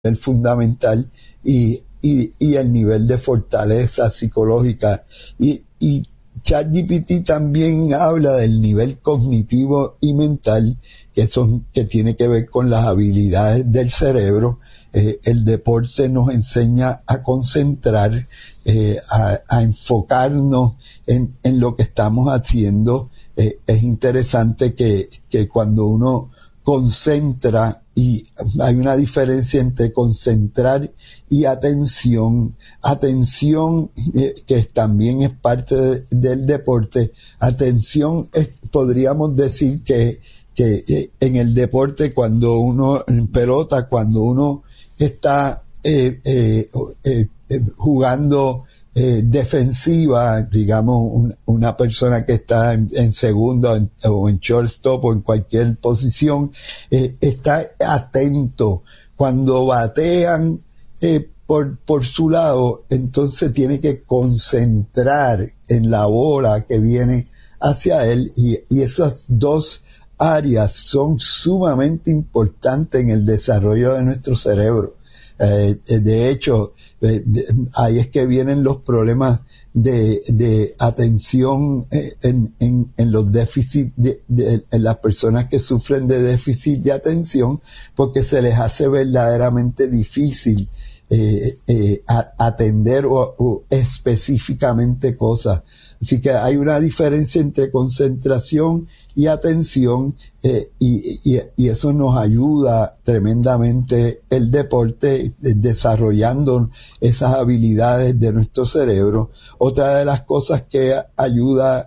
nivel fundamental y el nivel de fortaleza psicológica. Y ChatGPT también habla del nivel cognitivo y mental, que tiene que ver con las habilidades del cerebro. El deporte nos enseña a concentrar, a enfocarnos en lo que estamos haciendo. Es interesante que cuando uno concentra, y hay una diferencia entre concentrar y atención, que también es parte del deporte. Atención podríamos decir que en el deporte, cuando uno en pelota, cuando uno está jugando defensiva, digamos, una persona que está en segunda o en shortstop o en cualquier posición, está atento. Cuando batean por su lado, entonces tiene que concentrar en la bola que viene hacia él, y esas dos áreas son sumamente importantes en el desarrollo de nuestro cerebro. De hecho, ahí es que vienen los problemas de atención en los déficits en las personas que sufren de déficit de atención, porque se les hace verdaderamente difícil atender o específicamente cosas. Así que hay una diferencia entre concentración y atención, y eso nos ayuda tremendamente el deporte, desarrollando esas habilidades de nuestro cerebro. Otra de las cosas que ayuda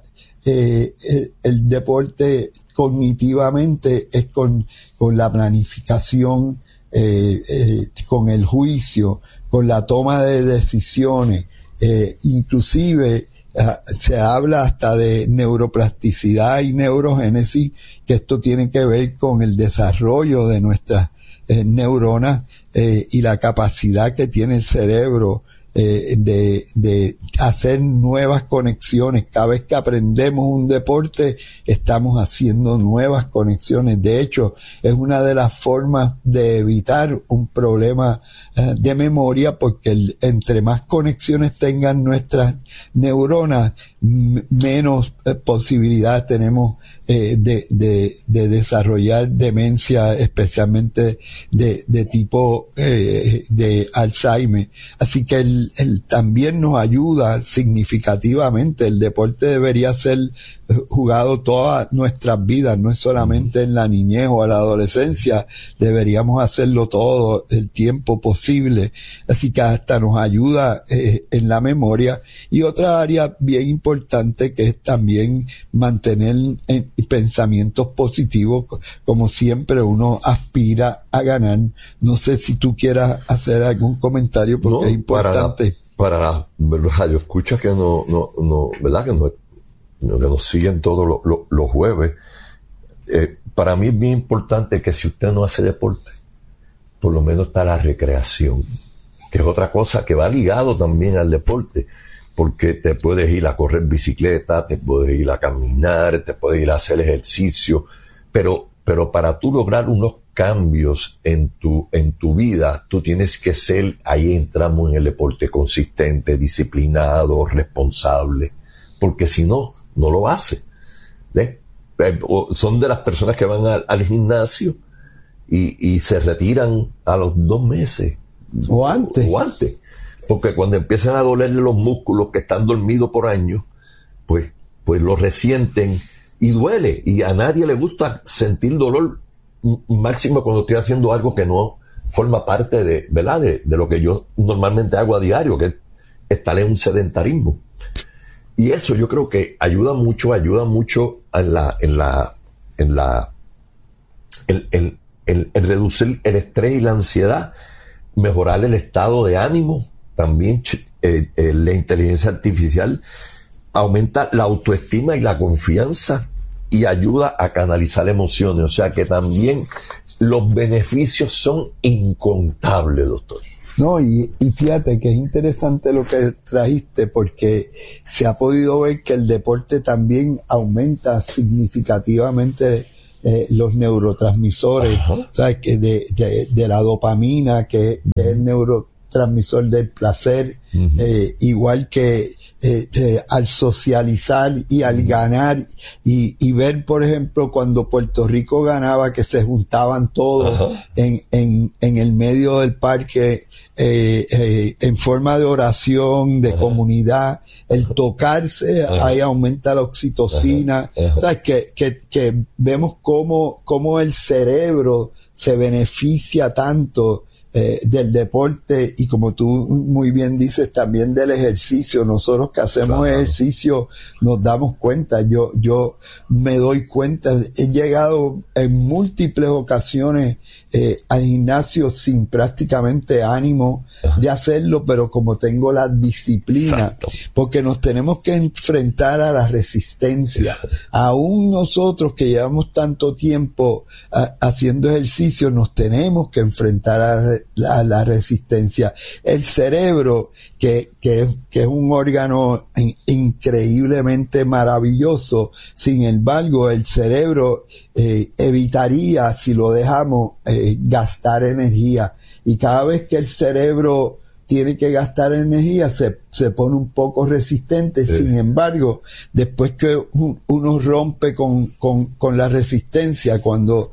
el deporte cognitivamente es con la planificación, con el juicio, con la toma de decisiones, inclusive se habla hasta de neuroplasticidad y neurogénesis, que esto tiene que ver con el desarrollo de nuestras neuronas y la capacidad que tiene el cerebro de hacer nuevas conexiones. Cada vez que aprendemos un deporte, estamos haciendo nuevas conexiones. De hecho, es una de las formas de evitar un problema de memoria, porque entre más conexiones tengan nuestras neuronas, menos posibilidades tenemos de desarrollar demencia, especialmente de tipo de Alzheimer. Así que también nos ayuda significativamente. El deporte debería ser jugado todas nuestras vidas, no es solamente en la niñez o a la adolescencia. Deberíamos hacerlo todo el tiempo posible. Así que hasta nos ayuda en la memoria. Y otra área bien importante, que es también mantener pensamientos positivos. Como siempre, uno aspira a ganar. No sé si tú quieras hacer algún comentario, porque es importante. Para los radioescuchas que ¿verdad? Que nos siguen todos los jueves, para mí es bien importante que si usted no hace deporte, por lo menos está la recreación, que es otra cosa que va ligado también al deporte, porque te puedes ir a correr bicicleta, te puedes ir a caminar, te puedes ir a hacer ejercicio, pero para tú lograr unos cambios en tu vida, tú tienes que ser, ahí entramos en el deporte, consistente, disciplinado, responsable, porque si no lo hace. Son de las personas que van al gimnasio y se retiran a los 2 meses. O antes. Porque cuando empiezan a dolerle los músculos que están dormidos por años, pues lo resienten y duele. Y a nadie le gusta sentir dolor, máximo cuando estoy haciendo algo que no forma parte de, ¿verdad? De lo que yo normalmente hago a diario, que es estar en un sedentarismo. Y eso yo creo que ayuda mucho en reducir el estrés y la ansiedad, mejorar el estado de ánimo. También la inteligencia artificial aumenta la autoestima y la confianza y ayuda a canalizar emociones. O sea que también los beneficios son incontables, doctor. No, y fíjate que es interesante lo que trajiste, porque se ha podido ver que el deporte también aumenta significativamente los neurotransmisores, ¿sabes? Que de la dopamina, que es el neurotransmisor del placer, igual que al socializar y al ganar y ver, por ejemplo, cuando Puerto Rico ganaba, que se juntaban todos en el medio del parque en forma de oración, de comunidad, el tocarse, ahí aumenta la oxitocina, ¿sabes? Que vemos cómo el cerebro se beneficia tanto del deporte y, como tú muy bien dices, también del ejercicio. Nosotros que hacemos ejercicio nos damos cuenta. Yo me doy cuenta. He llegado en múltiples ocasiones al gimnasio sin prácticamente ánimo de hacerlo, pero como tengo la disciplina, porque nos tenemos que enfrentar a la resistencia. Aún nosotros que llevamos tanto tiempo haciendo ejercicio, nos tenemos que enfrentar a la resistencia. El cerebro, que es un órgano increíblemente maravilloso, sin embargo, el cerebro evitaría, si lo dejamos, gastar energía. Y cada vez que el cerebro tiene que gastar energía, se pone un poco resistente. Sin embargo, después que uno rompe con la resistencia, cuando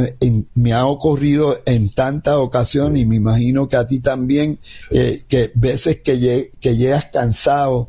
me ha ocurrido en tantas ocasiones, y me imagino que a ti también, que veces que llegas cansado,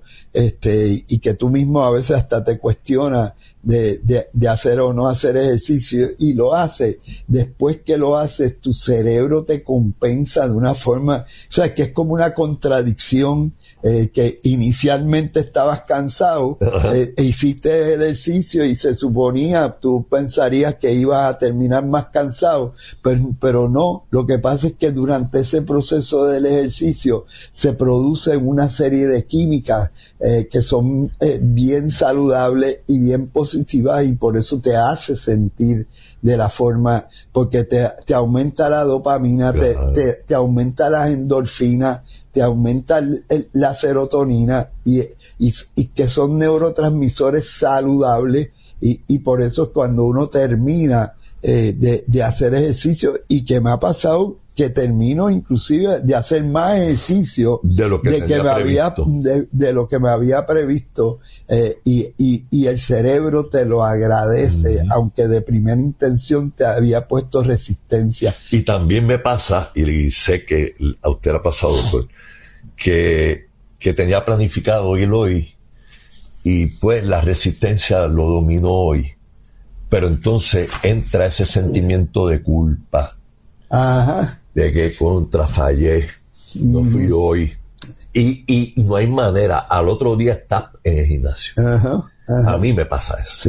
y que tú mismo a veces hasta te cuestionas de hacer o no hacer ejercicio, y lo haces. Después que lo haces, tu cerebro te compensa de una forma, o sea, que es como una contradicción, que inicialmente estabas cansado, hiciste el ejercicio y se suponía, tú pensarías que ibas a terminar más cansado, pero no. Lo que pasa es que durante ese proceso del ejercicio se producen una serie de químicas que son bien saludables y bien positivas, y por eso te hace sentir de la forma, porque te aumenta la dopamina, te aumenta las endorfinas, te aumenta la serotonina, y que son neurotransmisores saludables, y por eso cuando uno termina de hacer ejercicio, y que me ha pasado que termino inclusive de hacer más ejercicio de lo que me había previsto, y el cerebro te lo agradece, aunque de primera intención te había puesto resistencia. Y también me pasa, y sé que a usted le ha pasado, doctor, que tenía planificado ir hoy, y pues la resistencia lo dominó hoy, pero entonces entra ese sentimiento de culpa, de que fallé, no fui hoy, y no hay manera. Al otro día está en el gimnasio. A mí me pasa eso.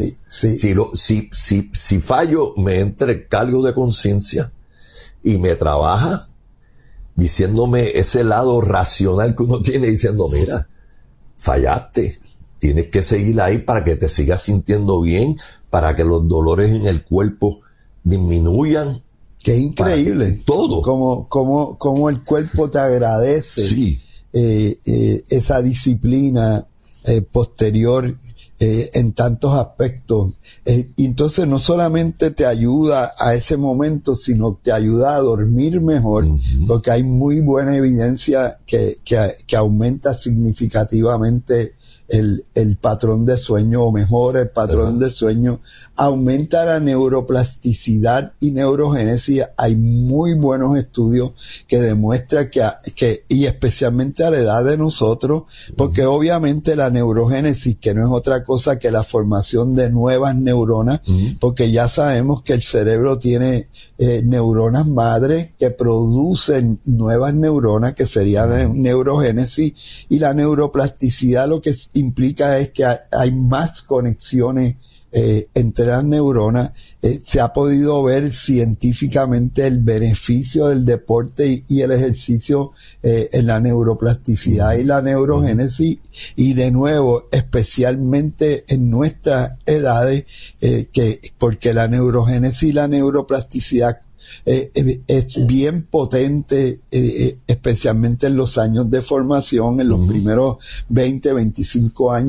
Si fallo, me entra el cargo de conciencia y me trabaja diciéndome ese lado racional que uno tiene, diciendo, mira, fallaste, tienes que seguir ahí para que te sigas sintiendo bien, para que los dolores en el cuerpo disminuyan. Qué increíble. Todo. Como el cuerpo te agradece esa disciplina posterior en tantos aspectos. Y entonces no solamente te ayuda a ese momento, sino te ayuda a dormir mejor, porque hay muy buena evidencia que aumenta significativamente el patrón de sueño, o mejora el patrón de sueño, aumenta la neuroplasticidad y neurogénesis. Hay muy buenos estudios que demuestran que y especialmente a la edad de nosotros, porque obviamente la neurogénesis, que no es otra cosa que la formación de nuevas neuronas, porque ya sabemos que el cerebro tiene neuronas madre que producen nuevas neuronas, que serían neurogénesis, y la neuroplasticidad lo que implica es que hay más conexiones entre las neuronas. Se ha podido ver científicamente el beneficio del deporte y el ejercicio en la neuroplasticidad y la neurogénesis, y de nuevo, especialmente en nuestras edades, porque la neurogénesis y la neuroplasticidad es bien potente, especialmente en los años de formación, en los primeros 20, 25 años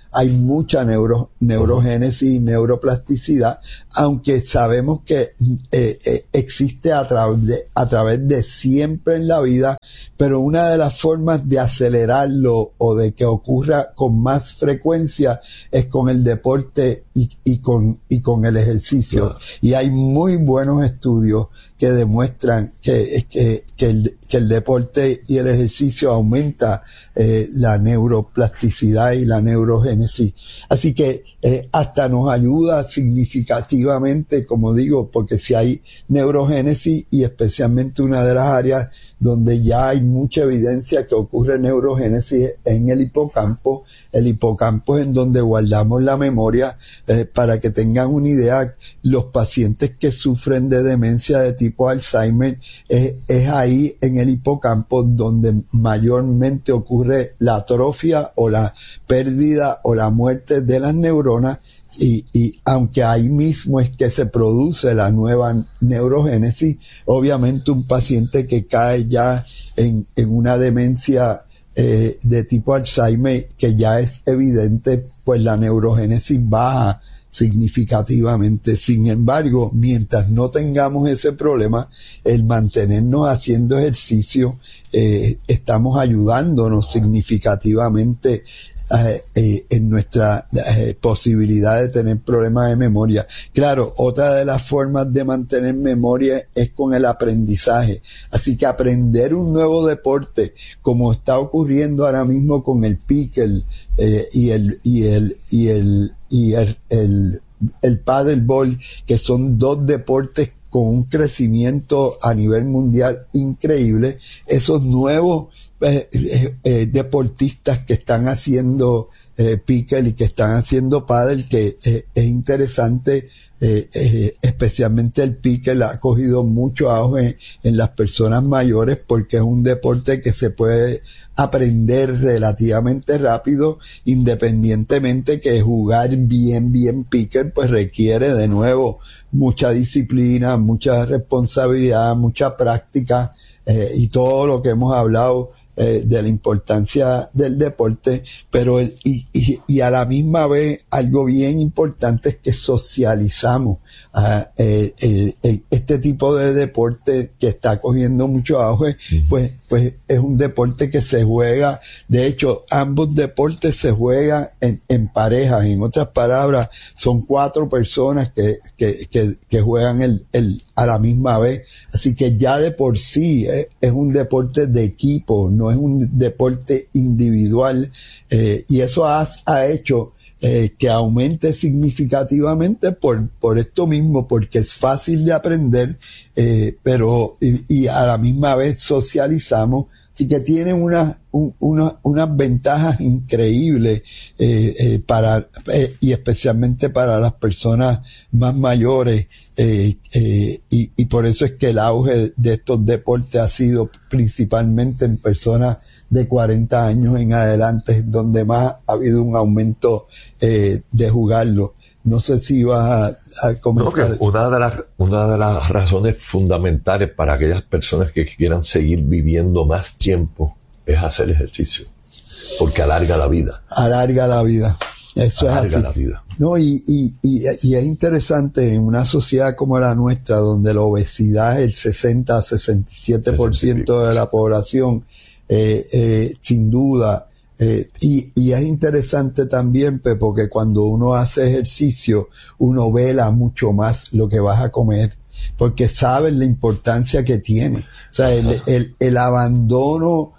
hay mucha neurogénesis y neuroplasticidad, aunque sabemos que existe a través de siempre en la vida, pero una de las formas de acelerarlo o de que ocurra con más frecuencia es con el deporte y con el ejercicio. Claro. Y hay muy buenos estudios que demuestran que el deporte y el ejercicio aumenta la neuroplasticidad y la neurogénesis. Así que hasta nos ayuda significativamente, como digo, porque si hay neurogénesis, y especialmente una de las áreas donde ya hay mucha evidencia que ocurre neurogénesis en el hipocampo. El hipocampo es en donde guardamos la memoria. Para que tengan una idea, los pacientes que sufren de demencia de tipo Alzheimer, es ahí en el hipocampo donde mayormente ocurre la atrofia o la pérdida o la muerte de las neuronas. Y aunque ahí mismo es que se produce la nueva neurogénesis, obviamente un paciente que cae ya en una demencia de tipo Alzheimer, que ya es evidente, pues la neurogénesis baja significativamente. Sin embargo, mientras no tengamos ese problema, el mantenernos haciendo ejercicio, estamos ayudándonos significativamente en nuestra posibilidad de tener problemas de memoria. Claro, otra de las formas de mantener memoria es con el aprendizaje. Así que aprender un nuevo deporte, como está ocurriendo ahora mismo con el pickleball el paddleball, que son dos deportes con un crecimiento a nivel mundial increíble. Esos nuevos deportistas que están haciendo pickle y que están haciendo paddle, que es interesante, especialmente el pickle ha cogido mucho auge en las personas mayores, porque es un deporte que se puede aprender relativamente rápido, independientemente que jugar bien pickle pues requiere de nuevo mucha disciplina, mucha responsabilidad, mucha práctica, y todo lo que hemos hablado de la importancia del deporte, pero y a la misma vez algo bien importante es que socializamos. Este tipo de deporte que está cogiendo mucho auge, pues es un deporte que se juega. De hecho, ambos deportes se juegan en parejas. En otras palabras, son 4 personas que juegan a la misma vez. Así que ya de por sí es un deporte de equipo, no es un deporte individual, y eso ha hecho que aumente significativamente por esto mismo, porque es fácil de aprender, pero y a la misma vez socializamos. Así que tiene unas ventajas increíbles y especialmente para las personas más mayores, y por eso es que el auge de estos deportes ha sido principalmente en personas de 40 años en adelante, donde más ha habido un aumento de jugarlo. No sé si vas a comentar. No, que una de las razones fundamentales para aquellas personas que quieran seguir viviendo más tiempo es hacer ejercicio, porque alarga la vida. Alarga la vida. Eso alarga es así. La vida. No, y es interesante en una sociedad como la nuestra, donde la obesidad es el 60-67% de la población, sin duda. Y es interesante también, porque cuando uno hace ejercicio, uno vela mucho más lo que vas a comer, porque sabes la importancia que tiene. O sea, el abandono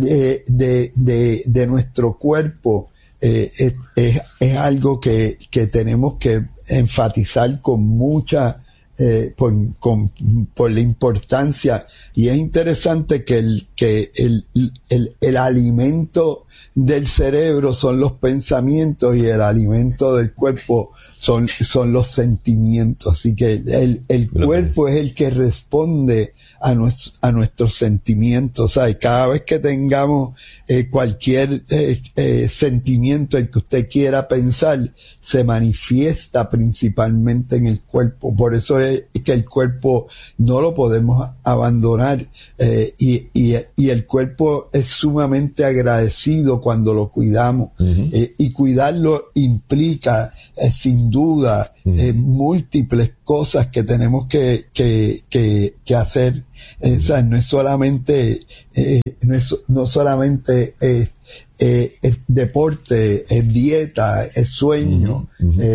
de nuestro cuerpo es algo que tenemos que enfatizar con mucha por la importancia. Y es interesante que el alimento del cerebro son los pensamientos y el alimento del cuerpo son los sentimientos. Así que el cuerpo es el que responde a nuestros sentimientos. ¿Sabes? Cada vez que tengamos cualquier sentimiento el que usted quiera pensar, se manifiesta principalmente en el cuerpo. Por eso es que el cuerpo no lo podemos abandonar, y el cuerpo es sumamente agradecido cuando lo cuidamos. Y cuidarlo implica sin duda múltiples cosas que tenemos que hacer. O sea, no es solamente no solamente es deporte, es dieta, es sueño,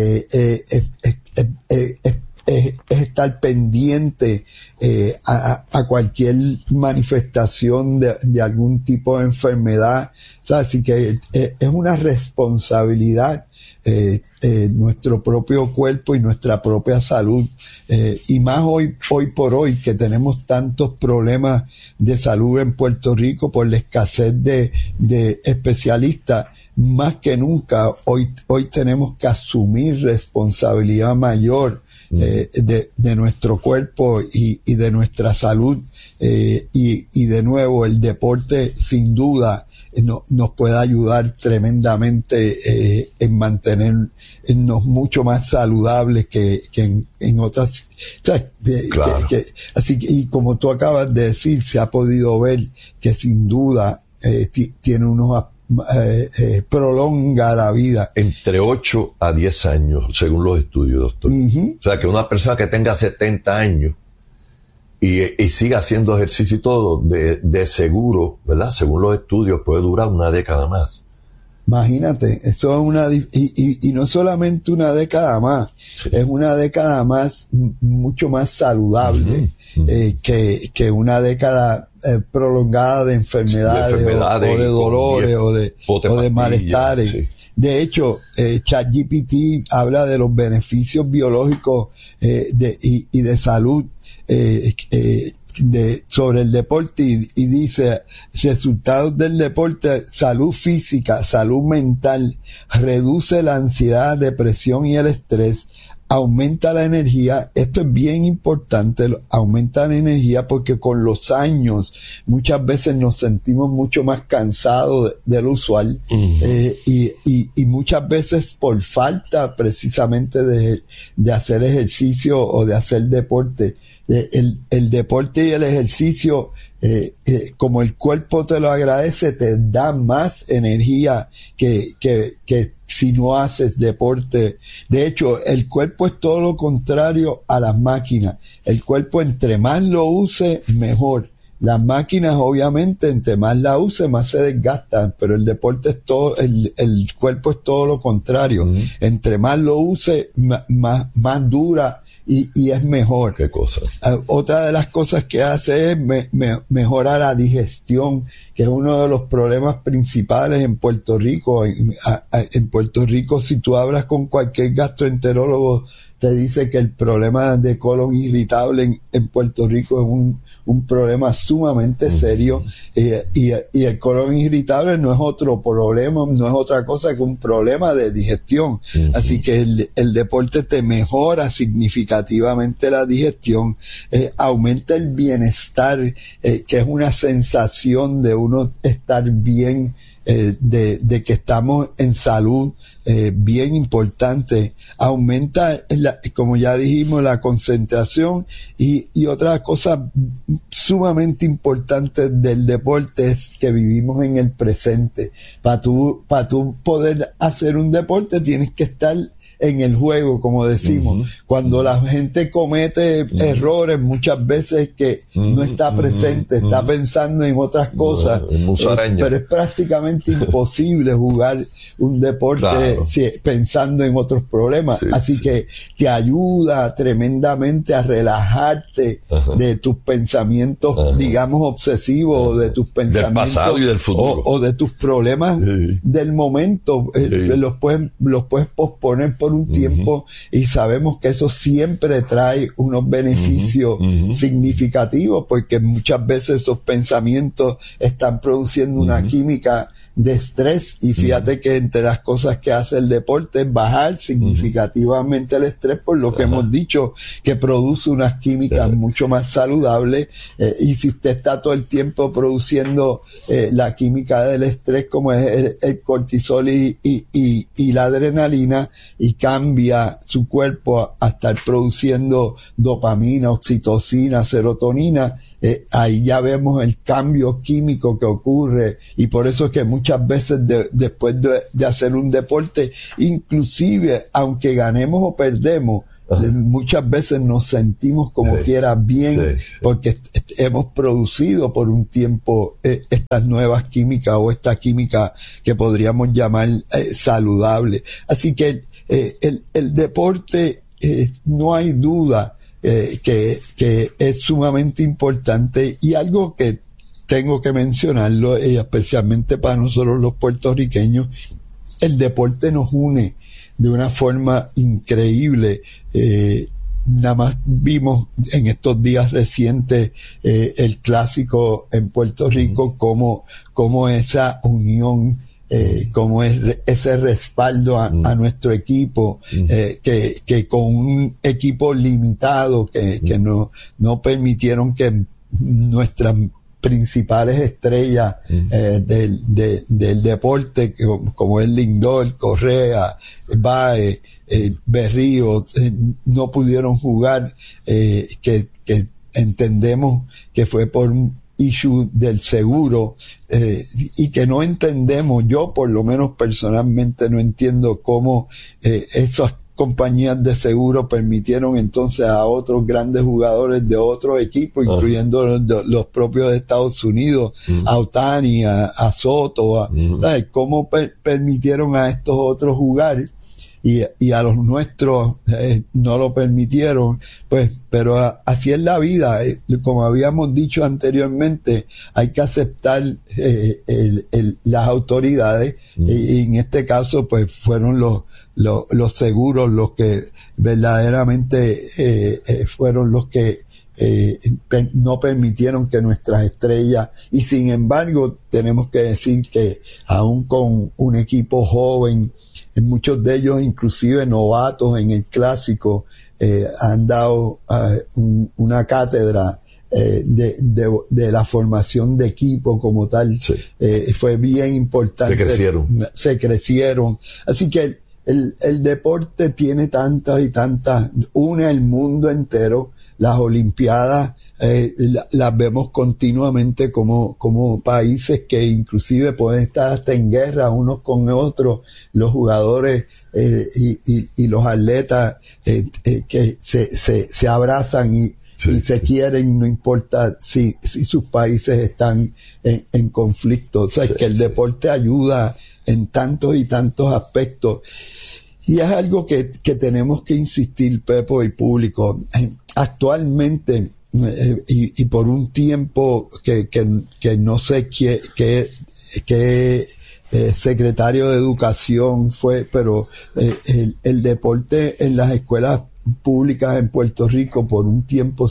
es estar pendiente a cualquier manifestación de algún tipo de enfermedad. O sea, así que es una responsabilidad nuestro propio cuerpo y nuestra propia salud, y más hoy por hoy que tenemos tantos problemas de salud en Puerto Rico por la escasez de especialistas. Más que nunca hoy tenemos que asumir responsabilidad mayor de nuestro cuerpo y de nuestra salud, y de nuevo el deporte sin duda nos puede ayudar tremendamente en mantenernos mucho más saludables que en otras. ¿Sabes? Claro. Así que, y como tú acabas de decir, se ha podido ver que sin duda tiene unos prolonga la vida. Entre 8 a 10 años, según los estudios, doctor. O sea, que una persona que tenga 70 años y siga haciendo ejercicio y todo, de seguro, ¿verdad? Según los estudios, puede durar una década más. Imagínate, eso es y no solamente una década más, es una década más, mucho más saludable que una década prolongada de enfermedades o de dolores o de malestares. Sí. De hecho, ChatGPT habla de los beneficios biológicos y de salud sobre el deporte, y dice: resultados del deporte, salud física, salud mental, reduce la ansiedad, depresión y el estrés, aumenta la energía. Esto es bien importante, aumenta la energía, porque con los años muchas veces nos sentimos mucho más cansados de lo usual, y muchas veces por falta precisamente de hacer ejercicio o de hacer deporte. El deporte y el ejercicio, como el cuerpo te lo agradece, te da más energía que si no haces deporte. De hecho, el cuerpo es todo lo contrario a las máquinas. El cuerpo, entre más lo use, mejor. Las máquinas, obviamente, entre más la use, más se desgastan, pero el deporte es todo, el cuerpo es todo lo contrario. Entre más lo use, más dura y es mejor. ¿Qué cosa? Otra de las cosas que hace es mejora la digestión, que es uno de los problemas principales en Puerto Rico. En Puerto Rico, si tú hablas con cualquier gastroenterólogo, te dice que el problema de colon irritable en Puerto Rico es un problema sumamente serio, y el colon irritable no es otro problema, no es otra cosa que un problema de digestión. Así que el deporte te mejora significativamente la digestión, aumenta el bienestar, que es una sensación de uno estar bien, de que estamos en salud, bien importante. Aumenta, como ya dijimos, la concentración, y otra cosa sumamente importante del deporte es que vivimos en el presente. Para tú poder hacer un deporte tienes que estar en el juego, como decimos. Cuando la gente comete errores, muchas veces que no está presente, está pensando en otras cosas, pero es prácticamente imposible jugar un deporte pensando en otros problemas. Así que te ayuda tremendamente a relajarte de tus pensamientos, digamos, obsesivos, o de tus pensamientos del pasado y del futuro, o de tus problemas del momento. Los puedes posponer por un tiempo, y sabemos que eso siempre trae unos beneficios significativos, porque muchas veces esos pensamientos están produciendo una química estrés, y fíjate que entre las cosas que hace el deporte es bajar significativamente el estrés, por lo que hemos dicho, que produce unas químicas mucho más saludables, y si usted está todo el tiempo produciendo la química del estrés, como es el cortisol y la adrenalina, y cambia su cuerpo a estar produciendo dopamina, oxitocina, serotonina, ahí ya vemos el cambio químico que ocurre, y por eso es que muchas veces después de hacer un deporte, inclusive aunque ganemos o perdemos, muchas veces nos sentimos como quiera bien, porque hemos producido por un tiempo estas nuevas químicas, o esta química que podríamos llamar saludable. Así que el deporte, no hay duda que es sumamente importante, y algo que tengo que mencionarlo, especialmente para nosotros los puertorriqueños, el deporte nos une de una forma increíble. Nada más vimos en estos días recientes el clásico en Puerto Rico, como esa unión, como es ese respaldo a nuestro equipo, que con un equipo limitado, que no permitieron que nuestras principales estrellas del deporte, como es Lindor, Correa, Baez, Berrío, no pudieron jugar, que entendemos que fue por un issue del seguro, y que no entendemos, yo por lo menos personalmente no entiendo cómo esas compañías de seguro permitieron entonces a otros grandes jugadores de otros equipos, incluyendo los propios de Estados Unidos, a Ohtani, a Soto, ¿sabes? Cómo permitieron a estos otros jugar, y a los nuestros no lo permitieron, pues, pero así es la vida. Como habíamos dicho anteriormente, hay que aceptar las autoridades, y en este caso pues fueron los seguros los que verdaderamente fueron los que no permitieron que nuestras estrellas, y sin embargo tenemos que decir que aún con un equipo joven, muchos de ellos inclusive novatos en el clásico, han dado una cátedra de la formación de equipo como tal. Fue bien importante. Se crecieron. Así que el deporte tiene tantas y tantas, une el mundo entero. Las Olimpiadas las vemos continuamente como países que inclusive pueden estar hasta en guerra unos con otros, los jugadores y los atletas que se abrazan y se quieren, no importa si sus países están en conflicto. O sea, es que el deporte ayuda en tantos y tantos aspectos. Y es algo que tenemos que insistir, Pepo y público. Actualmente, y por un tiempo que no sé qué secretario de Educación fue, pero el deporte en las escuelas públicas en Puerto Rico por un tiempo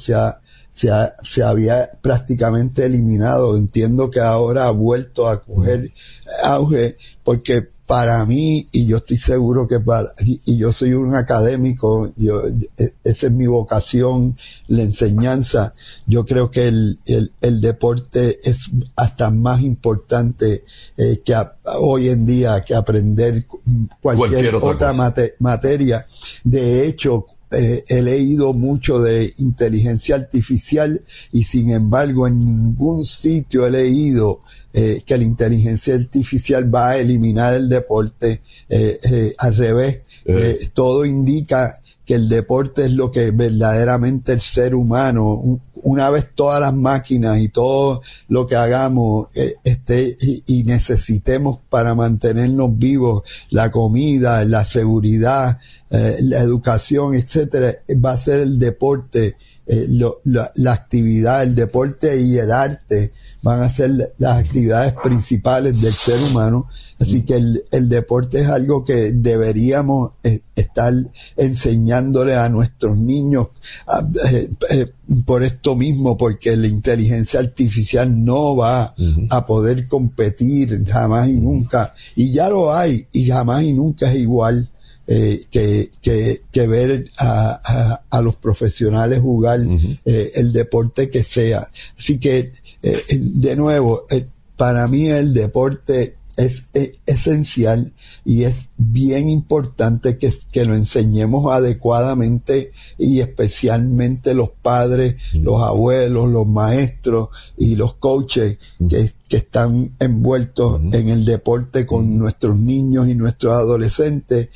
se había prácticamente eliminado. Entiendo que ahora ha vuelto a coger auge, porque para mí, y yo estoy seguro que y yo soy un académico, esa es mi vocación, la enseñanza. Yo creo que el deporte es hasta más importante que hoy en día que aprender cualquier otra materia. De hecho, he leído mucho de inteligencia artificial, y sin embargo en ningún sitio he leído que la inteligencia artificial va a eliminar el deporte. Al revés, todo indica que el deporte es lo que verdaderamente el ser humano, una vez todas las máquinas y todo lo que hagamos y necesitemos para mantenernos vivos, la comida, la seguridad, la educación, etcétera, va a ser el deporte, la actividad, el deporte y el arte van a ser las actividades principales del ser humano. Así que el deporte es algo que deberíamos estar enseñándole a nuestros niños por esto mismo, porque la inteligencia artificial no va a poder competir jamás y nunca, y ya lo hay, y jamás y nunca es igual que ver a los profesionales jugar el deporte que sea. Así que de nuevo, para mí el deporte es esencial y es bien importante que lo enseñemos adecuadamente, y especialmente los padres, los abuelos, los maestros y los coaches que están envueltos en el deporte con nuestros niños y nuestros adolescentes.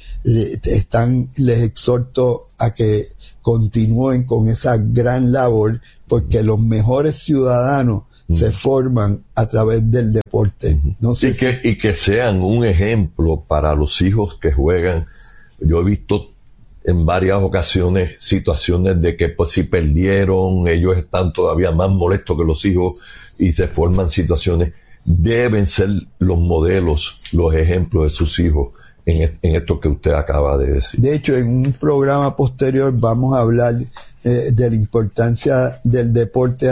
Les exhorto a que continúen con esa gran labor, porque los mejores ciudadanos se forman a través del deporte. No sé y que sean un ejemplo para los hijos que juegan. Yo he visto en varias ocasiones situaciones de que pues si perdieron, ellos están todavía más molestos que los hijos y se forman situaciones. Deben ser los modelos, los ejemplos de sus hijos en esto que usted acaba de decir. De hecho, en un programa posterior vamos a hablar de la importancia del deporte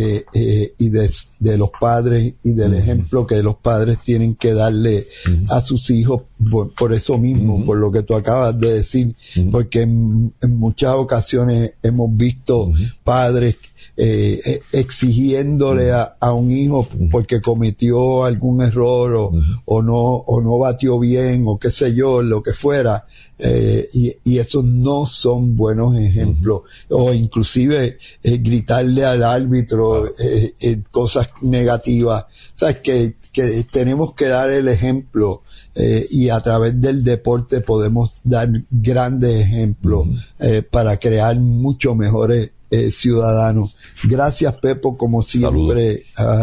y de los padres, y del ejemplo que los padres tienen que darle a sus hijos por eso mismo, por lo que tú acabas de decir, porque en muchas ocasiones hemos visto padres exigiéndole a un hijo porque cometió algún error o no batió bien o qué sé yo, lo que fuera, y esos no son buenos ejemplos, o inclusive gritarle al árbitro cosas negativas. Sabes que tenemos que dar el ejemplo, y a través del deporte podemos dar grandes ejemplos para crear mucho mejores ciudadanos. Gracias, Pepo, como siempre,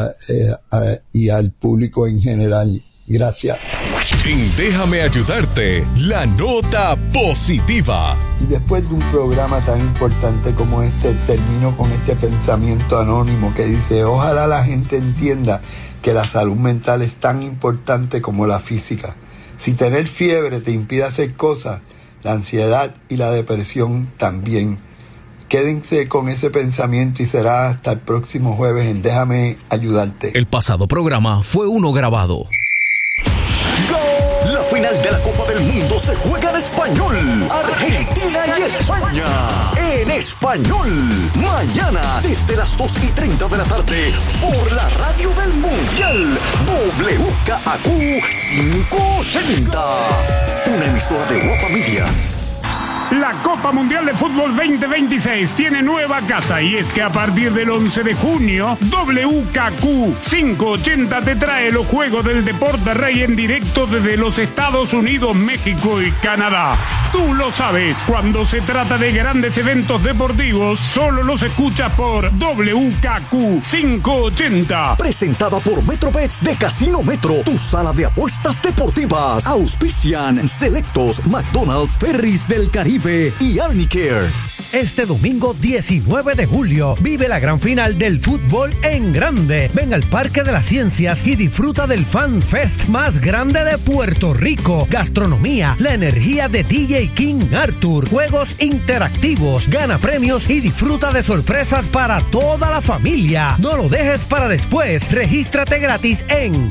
y al público en general. Gracias. En Déjame Ayudarte, la nota positiva. Y después de un programa tan importante como este, termino con este pensamiento anónimo que dice: ojalá la gente entienda que la salud mental es tan importante como la física. Si tener fiebre te impide hacer cosas, la ansiedad y la depresión también. Quédense con ese pensamiento y será hasta el próximo jueves en Déjame Ayudarte. El pasado programa fue uno grabado. La final de la Copa del Mundo se juega en español. Argentina y España. En español. Mañana desde las 2:30 de la tarde por la radio del Mundial. WKAQ 580. Una emisora de Guapa Media. La Copa Mundial de Fútbol 2026 tiene nueva casa, y es que a partir del 11 de junio, WKQ 580 te trae los Juegos del Deporte Rey en directo desde los Estados Unidos, México y Canadá. Tú lo sabes, cuando se trata de grandes eventos deportivos, solo los escuchas por WKQ 580. Presentada por Metrobets de Casino Metro, tu sala de apuestas deportivas. Auspician Selectos, McDonald's, Ferris del Caribe y Arnicare. Este domingo 19 de julio vive la gran final del fútbol en grande. Ven al Parque de las Ciencias y disfruta del Fan Fest más grande de Puerto Rico. Gastronomía, la energía de DJ King Arthur, juegos interactivos, gana premios y disfruta de sorpresas para toda la familia. No lo dejes para después. Regístrate gratis en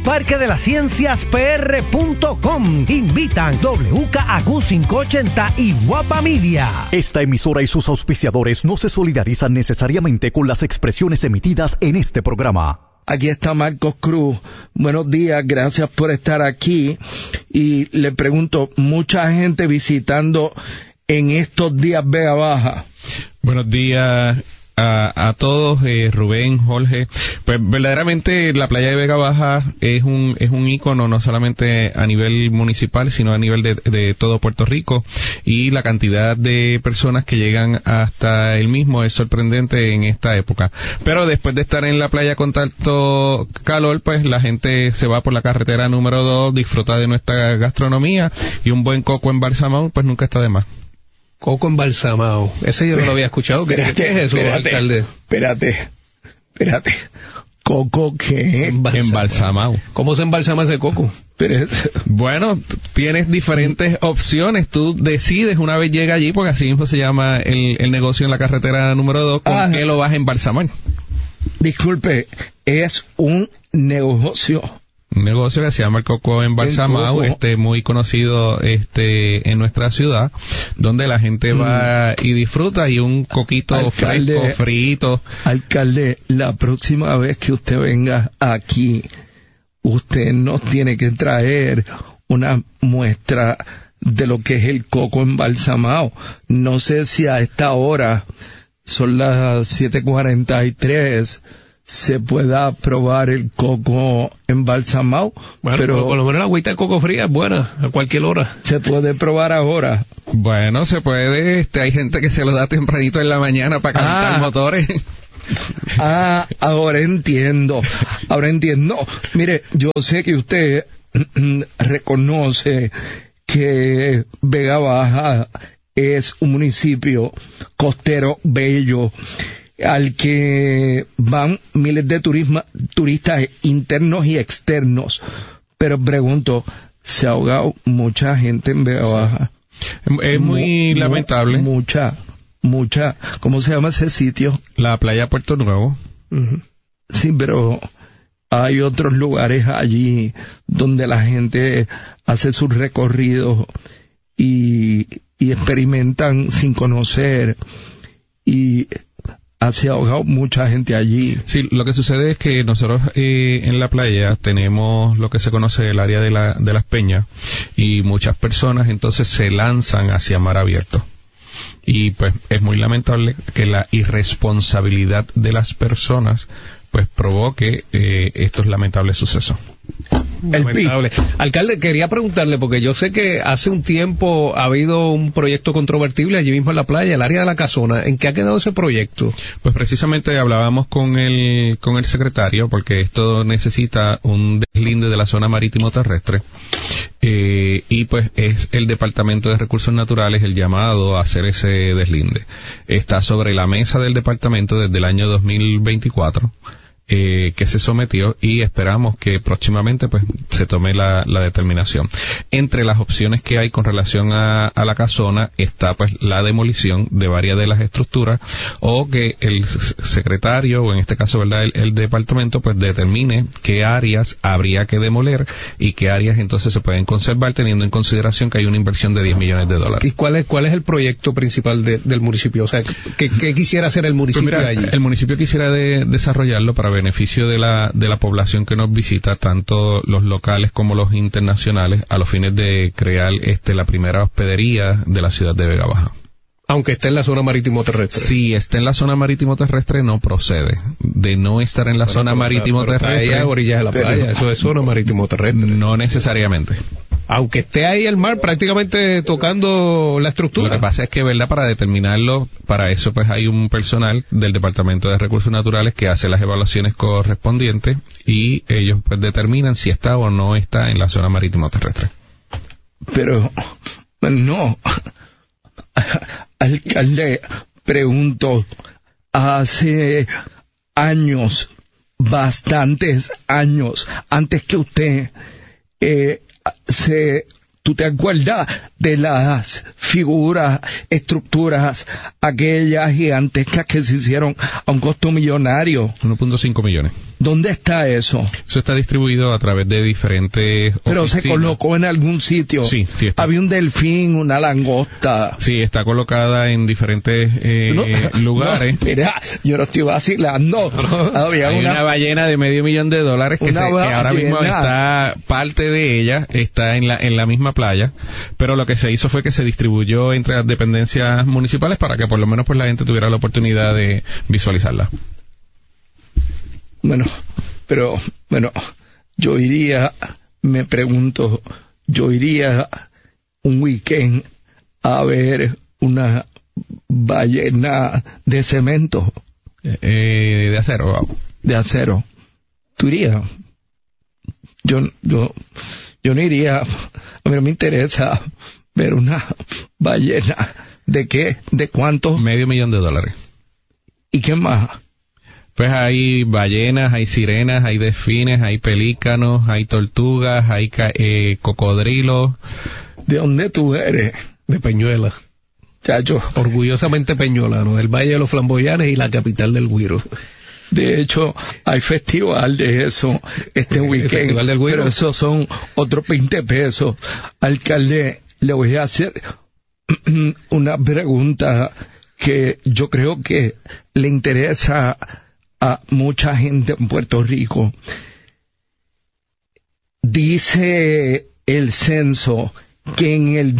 parquedelascienciaspr.com. Invitan WKAQ 580 y Guapa Media. Esta emisora y sus auspiciadores no se solidarizan necesariamente con las expresiones emitidas en este programa. Aquí está Marcos Cruz. Buenos días, gracias por estar aquí. Y le pregunto, mucha gente visitando en estos días Vega Baja. Buenos días a todos, Rubén, Jorge. Pues verdaderamente la playa de Vega Baja es un ícono, no solamente a nivel municipal, sino a nivel de todo Puerto Rico, y la cantidad de personas que llegan hasta el mismo es sorprendente en esta época. Pero después de estar en la playa con tanto calor, pues la gente se va por la carretera número 2, disfruta de nuestra gastronomía, y un buen coco embalsamado pues nunca está de más. Coco embalsamado. Ese yo no lo había escuchado. ¿Qué es eso, alcalde? Espérate. ¿Coco qué? Embalsamado. ¿Cómo se embalsama ese coco? Bueno, tienes diferentes opciones. Tú decides una vez llega allí, porque así mismo se llama el negocio en la carretera número 2, ¿con qué lo vas a embalsamar? Disculpe, es un negocio. Un negocio que se llama el coco embalsamado, muy conocido en nuestra ciudad, donde la gente va y disfruta, y un coquito fresco, frito. Alcalde, la próxima vez que usted venga aquí, usted nos tiene que traer una muestra de lo que es el coco embalsamado. No sé si a esta hora, son las 7:43, se pueda probar el coco embalsamado. Bueno, pero por lo menos la agüita de coco fría es buena a cualquier hora. ¿Se puede probar ahora? Bueno, se puede. Hay gente que se lo da tempranito en la mañana para calentar motores. Ahora entiendo. Mire, yo sé que usted reconoce que Vega Baja es un municipio costero bello, al que van miles de turistas internos y externos. Pero pregunto, ¿se ha ahogado mucha gente en Vega Baja? Es muy lamentable. Mucha. ¿Cómo se llama ese sitio? La playa Puerto Nuevo. Sí, pero hay otros lugares allí donde la gente hace sus recorridos y experimentan sin conocer, y se ha ahogado mucha gente allí. Sí, lo que sucede es que nosotros en la playa tenemos lo que se conoce el área de las peñas, y muchas personas entonces se lanzan hacia mar abierto. Y pues es muy lamentable que la irresponsabilidad de las personas pues provoque estos lamentables sucesos. Lamentable. Alcalde, quería preguntarle, porque yo sé que hace un tiempo ha habido un proyecto controvertible allí mismo en la playa, el área de la Casona. ¿En qué ha quedado ese proyecto? Pues precisamente hablábamos con el secretario, porque esto necesita un deslinde de la zona marítimo terrestre. Y pues es el Departamento de Recursos Naturales el llamado a hacer ese deslinde. Está sobre la mesa del departamento desde el año 2024. Que se sometió, y esperamos que próximamente pues se tome la determinación. Entre las opciones que hay con relación a la casona está pues la demolición de varias de las estructuras, o que el secretario, o en este caso verdad el departamento, pues determine qué áreas habría que demoler y qué áreas entonces se pueden conservar, teniendo en consideración que hay una inversión de $10 millones. ¿Y cuál es el proyecto principal del municipio? O sea, ¿qué quisiera hacer el municipio pues mira, allí? El municipio quisiera desarrollarlo para beneficio de la población que nos visita, tanto los locales como los internacionales, a los fines de crear la primera hospedería de la ciudad de Vega Baja. Aunque esté en la zona marítimo terrestre. Si esté en la zona marítimo terrestre, no procede. De no estar en la zona marítimo terrestre, a orillas de la playa, eso es zona marítimo terrestre. No necesariamente. Aunque esté ahí el mar prácticamente tocando la estructura. Lo que pasa es que, ¿verdad? Para determinarlo, para eso pues hay un personal del Departamento de Recursos Naturales que hace las evaluaciones correspondientes, y ellos pues determinan si está o no está en la zona marítimo terrestre. Pero, no. Alcalde, pregunto, hace años, bastantes años, antes que usted, ¿tú te acuerdas de las figuras, estructuras, aquellas gigantescas que se hicieron a un costo millonario? 1.5 millones. ¿Dónde está eso? Eso está distribuido a través de diferentes Pero oficinas. se colocó en algún sitio. Sí está. Había un delfín, una langosta. Sí, está colocada en diferentes lugares. No, mira, yo no estoy vacilando. Había una ballena de $500,000 que ahora mismo está, parte de ella está en la misma playa, pero lo que se hizo fue que se distribuyó entre las dependencias municipales para que por lo menos pues la gente tuviera la oportunidad de visualizarla. Bueno, yo iría un weekend a ver una ballena de cemento. De acero. Wow. De acero. ¿Tú irías? Yo no iría. A mí no me interesa ver una ballena. ¿De qué? ¿De cuánto? $500,000. ¿Y qué más? Pues hay ballenas, hay sirenas, hay delfines, hay pelícanos, hay tortugas, hay cocodrilos. ¿De dónde tú eres? De Peñuela. Chacho, orgullosamente peñolano, del Valle de los Flamboyanes y la capital del Güiro. De hecho, hay festival de eso este weekend, festival del Güiro, pero esos son otros 20 pesos. Alcalde, le voy a hacer una pregunta que yo creo que le interesa a mucha gente en Puerto Rico. Dice el censo que en el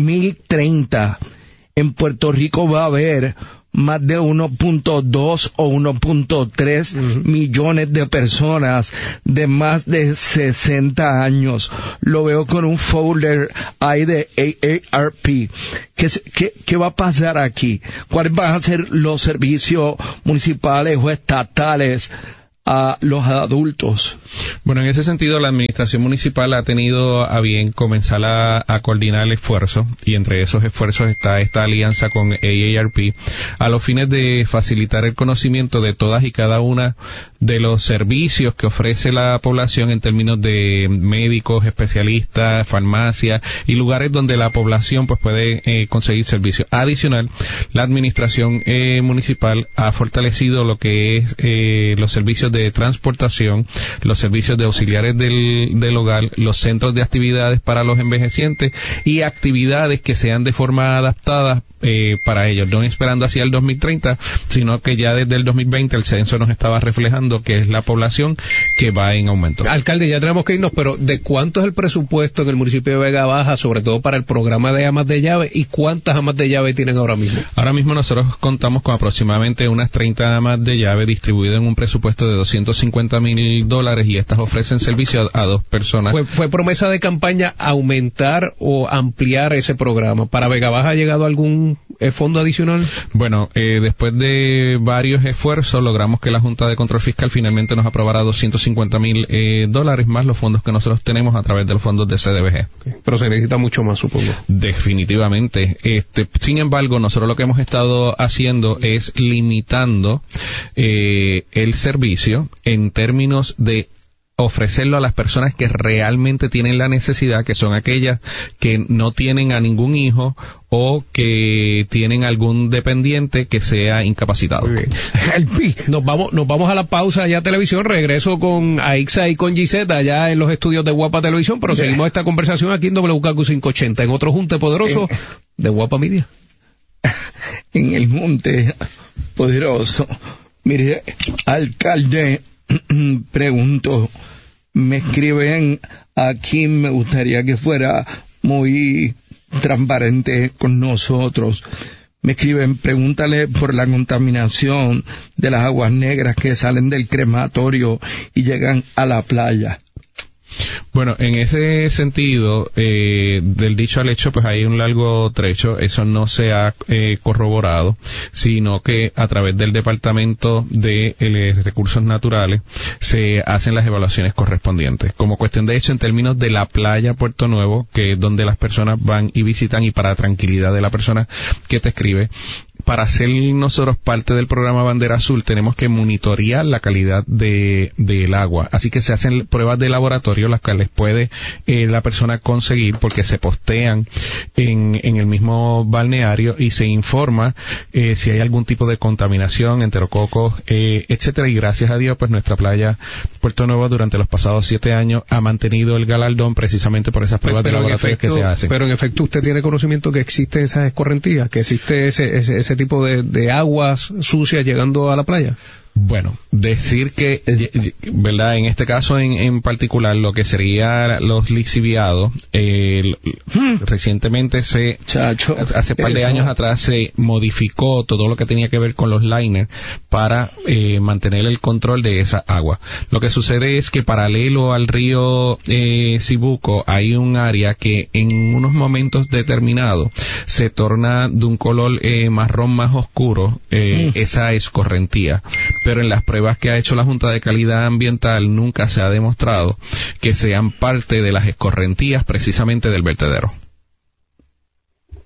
2030 en Puerto Rico va a haber más de 1.2 o 1.3 millones de personas de más de 60 años. Lo veo con un folder ahí de AARP. ¿Qué va a pasar aquí? ¿Cuáles van a ser los servicios municipales o estatales a los adultos? Bueno, en ese sentido, la administración municipal ha tenido a bien comenzar a coordinar el esfuerzo, y entre esos esfuerzos está esta alianza con AARP a los fines de facilitar el conocimiento de todas y cada una de los servicios que ofrece la población en términos de médicos, especialistas, farmacias y lugares donde la población pues puede conseguir servicios. Adicional, la administración municipal ha fortalecido lo que es los servicios de transportación, los servicios de auxiliares del hogar, los centros de actividades para los envejecientes y actividades que sean de forma adaptada para ellos, no esperando hacia el 2030, sino que ya desde el 2020 el censo nos estaba reflejando que es la población que va en aumento. Alcalde, ya tenemos que irnos, pero ¿de cuánto es el presupuesto en el municipio de Vega Baja, sobre todo para el programa de amas de llave, y cuántas amas de llave tienen ahora mismo? Ahora mismo nosotros contamos con aproximadamente unas 30 amas de llave distribuidas en un presupuesto de $250,000, y estas ofrecen servicio a 2 personas. ¿Fue promesa de campaña aumentar o ampliar ese programa? ¿Para Vega Baja ha llegado algún fondo adicional? Bueno, después de varios esfuerzos logramos que la Junta de Control Fiscal finalmente nos aprobara $250,000 más los fondos que nosotros tenemos a través de los fondos de CDBG. Okay. Pero se necesita mucho más, supongo. Definitivamente. Sin embargo, nosotros lo que hemos estado haciendo es limitando el servicio en términos de ofrecerlo a las personas que realmente tienen la necesidad, que son aquellas que no tienen a ningún hijo o que tienen algún dependiente que sea incapacitado. Muy bien. Nos vamos a la pausa ya televisión. Regreso con Aixa y con Gisette allá en los estudios de Guapa Televisión, pero seguimos esta conversación aquí en WKQ 580 en otro junte poderoso de Guapa Media. En el Monte Poderoso. Mire, alcalde, pregunto, me escriben aquí, me gustaría que fuera muy transparente con nosotros. Me escriben, pregúntale por la contaminación de las aguas negras que salen del crematorio y llegan a la playa. Bueno, en ese sentido, del dicho al hecho, pues hay un largo trecho. Eso no se ha corroborado, sino que a través del Departamento de Recursos Naturales se hacen las evaluaciones correspondientes. Como cuestión de hecho, en términos de la playa Puerto Nuevo, que es donde las personas van y visitan, y para tranquilidad de la persona que te escribe, para ser nosotros parte del programa Bandera Azul tenemos que monitorear la calidad del agua. Así que se hacen pruebas de laboratorio, las cuales puede la persona conseguir porque se postean en el mismo balneario y se informa si hay algún tipo de contaminación, enterococos, etcétera. Y gracias a Dios, pues nuestra playa Puerto Nuevo durante los pasados 7 años ha mantenido el galardón precisamente por esas pruebas de laboratorio que se hacen. Pero en efecto, ¿usted tiene conocimiento que existen esas escorrentías, que existe ese tipo de aguas sucias llegando a la playa? Bueno, decir que, ¿verdad? En este caso en particular, lo que sería los lixiviados, recientemente hace un par de años atrás se modificó todo lo que tenía que ver con los liners para mantener el control de esa agua. Lo que sucede es que paralelo al río Cibuco hay un área que en unos momentos determinados se torna de un color marrón más oscuro, esa escorrentía. Pero en las pruebas que ha hecho la Junta de Calidad Ambiental nunca se ha demostrado que sean parte de las escorrentías precisamente del vertedero.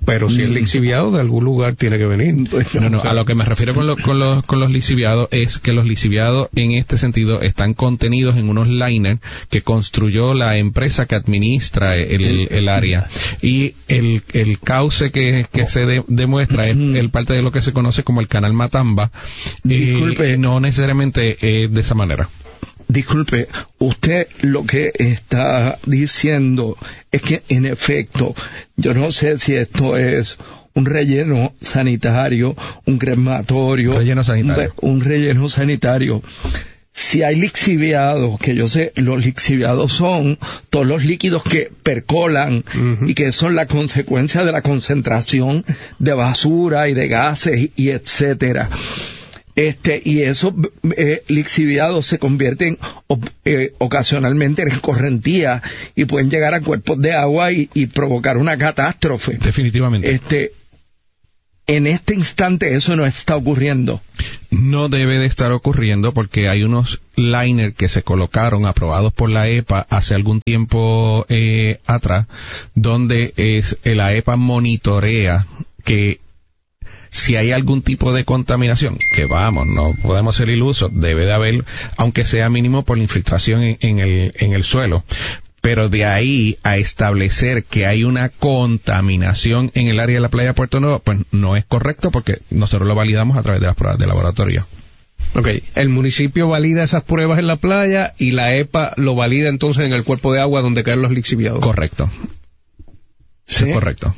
Pero si es lixiviado, de algún lugar tiene que venir. No, a lo que me refiero con los lixiviados es que los lixiviados en este sentido están contenidos en unos liners que construyó la empresa que administra el área. Y el cauce que se demuestra es el parte de lo que se conoce como el canal Matamba. Disculpe. No necesariamente de esa manera. Disculpe, usted lo que está diciendo es que, en efecto, yo no sé si esto es un relleno sanitario, un crematorio, un relleno sanitario. Si hay lixiviados, que yo sé, los lixiviados son todos los líquidos que percolan y que son la consecuencia de la concentración de basura y de gases y etcétera. Y esos lixiviados se convierten ocasionalmente en escorrentía y pueden llegar a cuerpos de agua y provocar una catástrofe. Definitivamente. En este instante eso no está ocurriendo. No debe de estar ocurriendo porque hay unos liners que se colocaron aprobados por la EPA hace algún tiempo atrás, donde la EPA monitorea que si hay algún tipo de contaminación, que vamos, no podemos ser ilusos, debe de haber, aunque sea mínimo por la infiltración en el suelo. Pero de ahí a establecer que hay una contaminación en el área de la playa de Puerto Nuevo, pues no es correcto porque nosotros lo validamos a través de las pruebas de laboratorio. Ok, el municipio valida esas pruebas en la playa y la EPA lo valida entonces en el cuerpo de agua donde caen los lixiviados. Correcto. ¿Sí? Es correcto.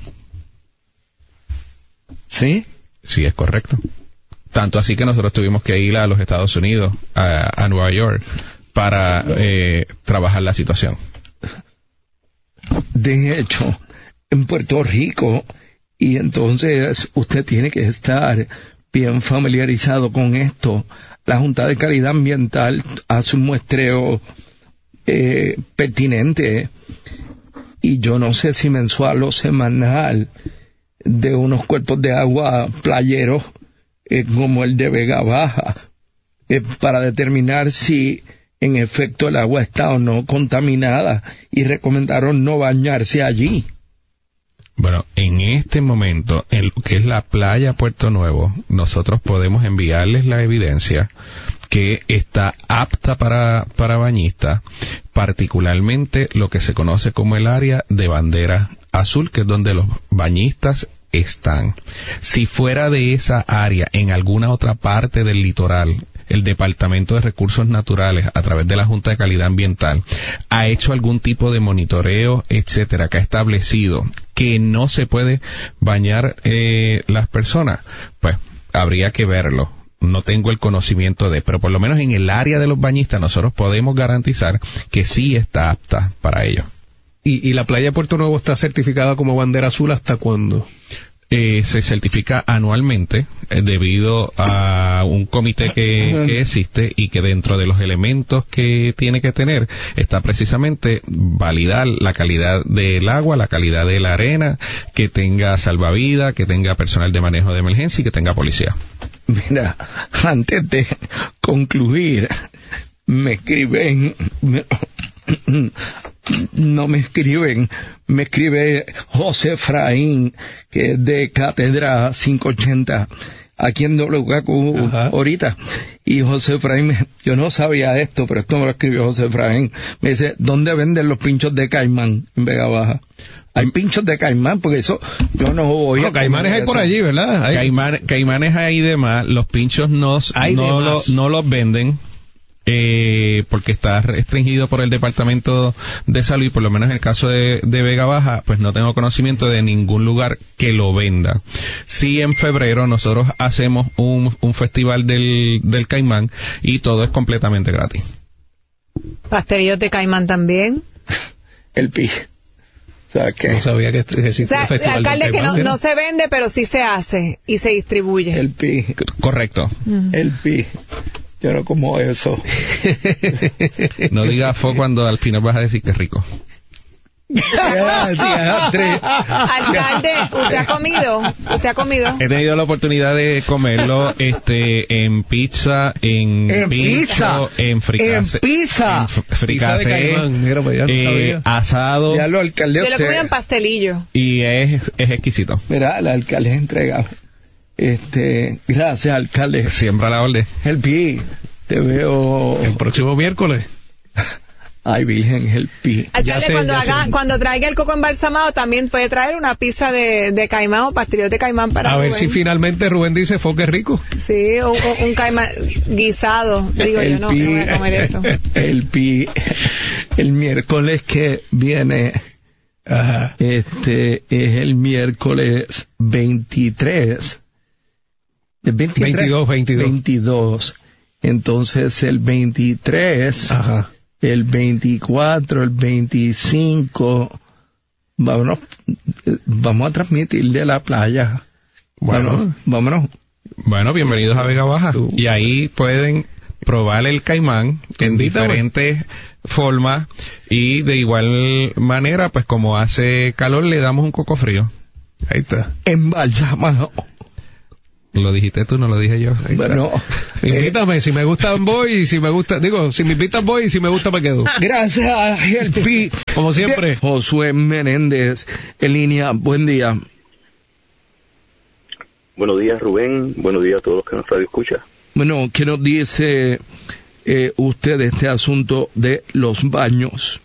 ¿Sí? Sí, es correcto. Tanto así que nosotros tuvimos que ir a los Estados Unidos, a Nueva York, para trabajar la situación. De hecho, en Puerto Rico, y entonces usted tiene que estar bien familiarizado con esto, la Junta de Calidad Ambiental hace un muestreo pertinente, y yo no sé si mensual o semanal, de unos cuerpos de agua playeros como el de Vega Baja, para determinar si en efecto el agua está o no contaminada, y recomendaron no bañarse allí. Bueno, en este momento, en lo que es la playa Puerto Nuevo, nosotros podemos enviarles la evidencia que está apta para bañistas, particularmente lo que se conoce como el área de bandera azul, que es donde los bañistas están. Si fuera de esa área, en alguna otra parte del litoral, el Departamento de Recursos Naturales, a través de la Junta de Calidad Ambiental, ha hecho algún tipo de monitoreo, etcétera, que ha establecido que no se puede bañar las personas, pues habría que verlo. No tengo el conocimiento pero por lo menos en el área de los bañistas nosotros podemos garantizar que sí está apta para ello. ¿Y la playa de Puerto Nuevo está certificada como bandera azul hasta cuándo? Se certifica anualmente debido a un comité que existe y que dentro de los elementos que tiene que tener está precisamente validar la calidad del agua, la calidad de la arena, que tenga salvavidas, que tenga personal de manejo de emergencia y que tenga policía. Mira, antes de concluir, me escriben... No me escriben, me escribe José Efraín, que es de Cátedra 580, aquí en WKQ ahorita. Y José Efraín, yo no sabía esto, pero esto me lo escribió José Efraín. Me dice, ¿dónde venden los pinchos de caimán en Vega Baja? Hay pinchos de caimán, porque eso yo no voy a... Caimanes hay por allí, ¿verdad? Caimanes hay demás, los pinchos no los venden. Porque está restringido por el Departamento de Salud, y por lo menos en el caso de Vega Baja, pues no tengo conocimiento de ningún lugar que lo venda. Sí, en febrero nosotros hacemos un festival del caimán y todo es completamente gratis. ¿Pastelillos de caimán también? El pi. O sea, que no sabía que existía el festival alcalde, del caimán, que no se vende, pero sí se hace y se distribuye. El pi. Correcto. El pi. Yo no como eso. No digas fue cuando al final vas a decir que es rico. Alcalde, ¿usted ha comido? ¿Usted ha comido? He tenido la oportunidad de comerlo en pizza, en pincho, en fricase, pizza asado. Ya lo alcalde. Yo lo comí en pastelillo. Y es exquisito. Mira, el alcalde es entregado. Gracias, alcalde. Siempre a la orden. El Pi, te veo el próximo miércoles. Ay, Virgen, el Pi. Alcalde, cuando traiga el coco embalsamado, también puede traer una pizza de caimán o pastelillos de caimán para a Rubén. ver si finalmente Rubén dice, foque rico. Sí, un caimán guisado. Digo yo, no voy a comer eso. El Pi, el miércoles que viene, es el miércoles 23. ¿Es 23? 22. Entonces, el 23... Ajá. El 24, el 25, vamos a transmitir de la playa. Vámonos. Bueno, bienvenidos a Vega Baja. Y ahí pueden probar el caimán en diferentes formas y de igual manera, pues como hace calor, le damos un coco frío. Ahí está. Embalsamado. Lo dijiste tú, no lo dije yo. Bueno, invítame, si me gustan voy, y si me gusta, si me invitan voy, y si me gusta me quedo. Gracias, el Pi. Como siempre. Josué Menéndez, en línea, buen día. Buenos días, Rubén, buenos días a todos los que nos escuchan. Bueno, ¿qué nos dice usted de este asunto de los baños?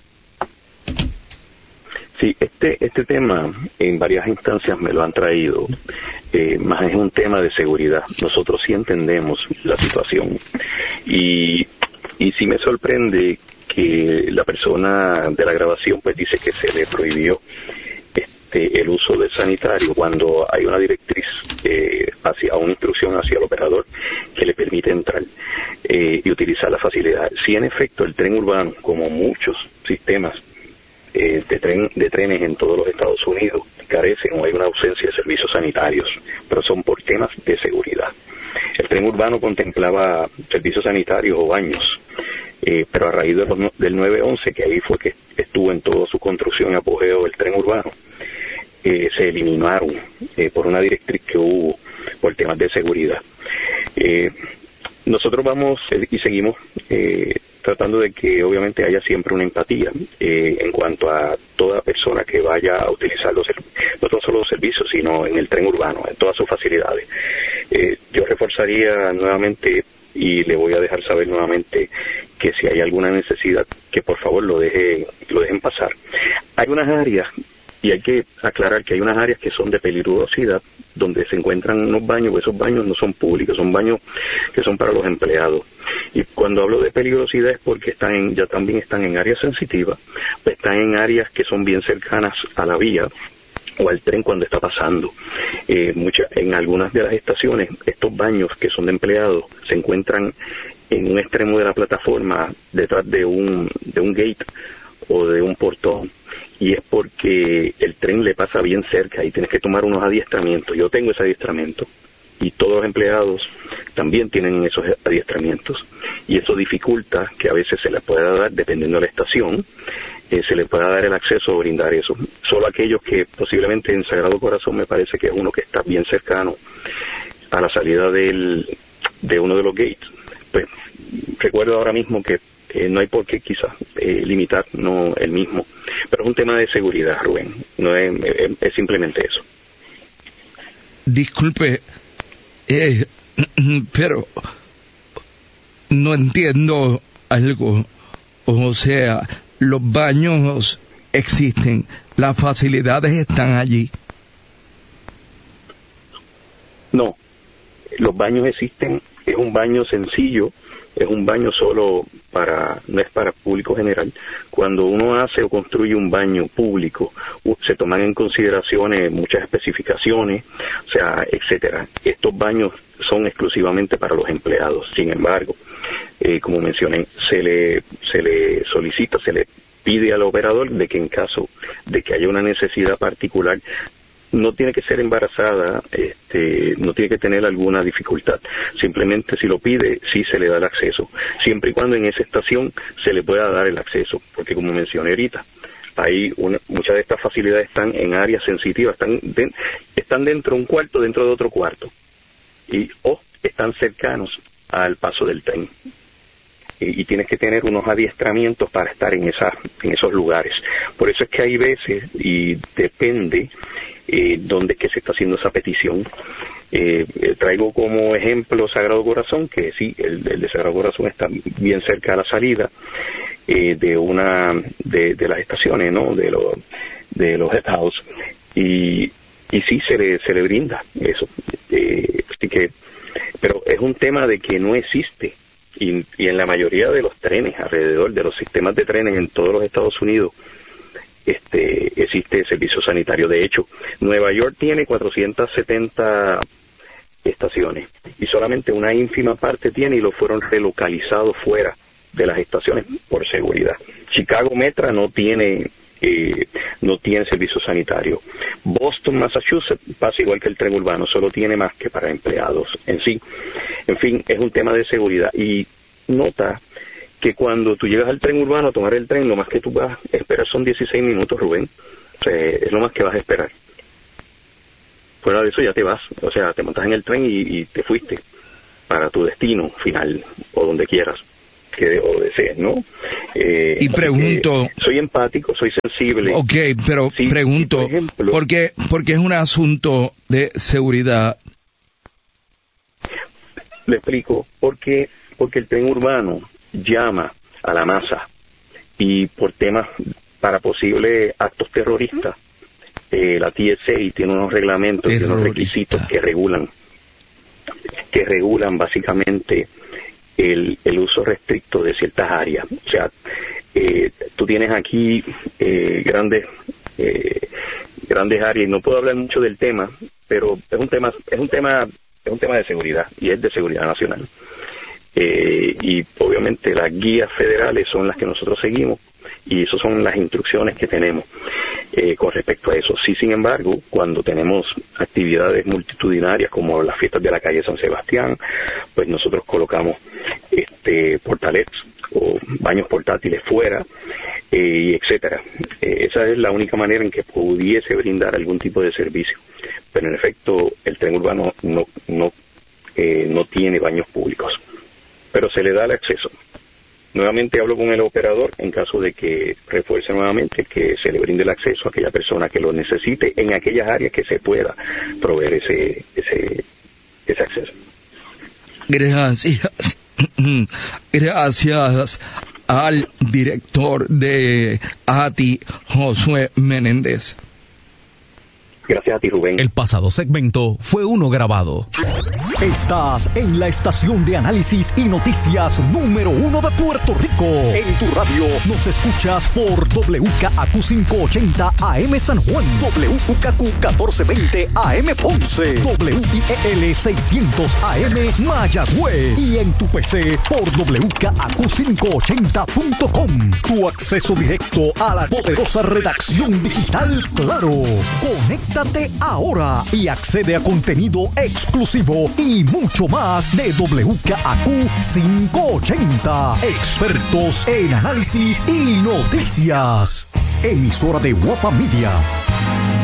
Sí, este tema en varias instancias me lo han traído, más es un tema de seguridad. Nosotros sí entendemos la situación y sí me sorprende que la persona de la grabación pues dice que se le prohibió el uso del sanitario cuando hay una directriz hacia una instrucción hacia el operador que le permite entrar y utilizar la facilidad. Si en efecto el tren urbano, como muchos sistemas de trenes en todos los Estados Unidos, carecen o hay una ausencia de servicios sanitarios, pero son por temas de seguridad. El tren urbano contemplaba servicios sanitarios o baños, pero a raíz del 9/11, que ahí fue que estuvo en toda su construcción y apogeo el tren urbano, se eliminaron por una directriz que hubo por temas de seguridad. Nosotros vamos y seguimos tratando de que obviamente haya siempre una empatía en cuanto a toda persona que vaya a utilizar no solo los servicios, sino en el tren urbano, en todas sus facilidades. Yo reforzaría nuevamente y le voy a dejar saber nuevamente que si hay alguna necesidad, que por favor lo dejen pasar. Hay unas áreas, y hay que aclarar que hay unas áreas que son de peligrosidad, donde se encuentran unos baños, esos baños no son públicos, son baños que son para los empleados. Y cuando hablo de peligrosidad es porque ya también están en áreas sensitivas, pues están en áreas que son bien cercanas a la vía o al tren cuando está pasando. En algunas de las estaciones, estos baños que son de empleados se encuentran en un extremo de la plataforma, detrás de un gate o de un portón, y es porque el tren le pasa bien cerca y tienes que tomar unos adiestramientos. Yo tengo ese adiestramiento y todos los empleados también tienen esos adiestramientos, y eso dificulta que a veces se les pueda dar, dependiendo de la estación, se les pueda dar el acceso o brindar eso. Solo aquellos que posiblemente en Sagrado Corazón, me parece que es uno que está bien cercano a la salida de uno de los gates, pues recuerdo ahora mismo que no hay por qué quizás limitar no el mismo, pero es un tema de seguridad, Rubén, no es simplemente eso. Disculpe, pero no entiendo algo. O sea, los baños existen, las facilidades están allí. No, los baños existen, es un baño sencillo, es un baño solo no es para público general. Cuando uno hace o construye un baño público, se toman en consideración muchas especificaciones, o sea, etcétera. Estos baños son exclusivamente para los empleados. Sin embargo, como mencioné, se le solicita, se le pide al operador de que en caso de que haya una necesidad particular, no tiene que ser embarazada, no tiene que tener alguna dificultad. Simplemente si lo pide, sí se le da el acceso, siempre y cuando en esa estación se le pueda dar el acceso, porque como mencioné ahorita, Muchas de estas facilidades están en áreas sensitivas, están dentro de un cuarto, dentro de otro cuarto, o están cercanos al paso del tren. Y tienes que tener unos adiestramientos para estar en esos lugares. Por eso es que hay veces, y depende dónde es que se está haciendo esa petición. Traigo como ejemplo Sagrado Corazón, que sí, el de Sagrado Corazón está bien cerca de la salida de las estaciones, ¿no? de los head house, y sí se le brinda eso. Así que, pero es un tema de que no existe, y en la mayoría de los trenes, alrededor de los sistemas de trenes en todos los Estados Unidos, existe servicio sanitario. De hecho, Nueva York tiene 470 estaciones y solamente una ínfima parte tiene, y lo fueron relocalizados fuera de las estaciones por seguridad. Chicago Metra no tiene servicio sanitario. Boston, Massachusetts, pasa igual que el tren urbano, solo tiene más que para empleados en sí. En fin, es un tema de seguridad. Y nota que cuando tú llegas al tren urbano a tomar el tren, lo más que tú vas a esperar son 16 minutos, Rubén. O sea, es lo más que vas a esperar. Fuera de eso ya te vas, o sea, te montas en el tren y te fuiste para tu destino final, o donde quieras o desees, ¿no? Y pregunto... Soy empático, soy sensible. Ok, pero sí, pregunto, por ejemplo, porque es un asunto de seguridad. Le explico, porque el tren urbano llama a la masa, y por temas para posibles actos terroristas, la TSA tiene unos reglamentos y unos requisitos que regulan básicamente el uso restricto de ciertas áreas. O sea, tú tienes aquí grandes áreas, y no puedo hablar mucho del tema, pero es un tema de seguridad, y es de seguridad nacional. Y obviamente las guías federales son las que nosotros seguimos, y esas son las instrucciones que tenemos con respecto a eso. Sí, sin embargo, cuando tenemos actividades multitudinarias como las fiestas de la calle San Sebastián, pues nosotros colocamos portalets o baños portátiles fuera, y etcétera. Esa es la única manera en que pudiese brindar algún tipo de servicio. Pero en efecto, el tren urbano no tiene baños públicos, pero se le da el acceso. Nuevamente hablo con el operador en caso de que refuerce nuevamente que se le brinde el acceso a aquella persona que lo necesite en aquellas áreas que se pueda proveer ese acceso. Gracias al director de ATI, Josué Menéndez. Gracias a ti, Rubén. El pasado segmento fue uno grabado. Estás en la estación de análisis y noticias número 1 de Puerto Rico. En tu radio nos escuchas por WKAQ 580 AM San Juan, WKAQ 1420 AM Ponce, WIEL 600 AM Mayagüez, y en tu PC por WKAQ580.com. Tu acceso directo a la poderosa redacción digital Claro. Conéctate ahora y accede a contenido exclusivo y mucho más de WKAQ 580. Expertos en análisis y noticias. Emisora de Guapa Media.